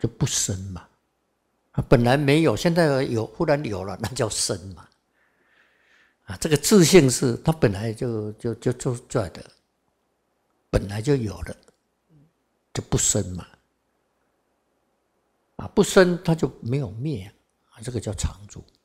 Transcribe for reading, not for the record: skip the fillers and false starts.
就不生嘛。本来没有，现在有，忽然有了，那叫生嘛。这个自性是它本来就出来的，本来就有了，就不生嘛。不生它就没有灭，这个叫常住。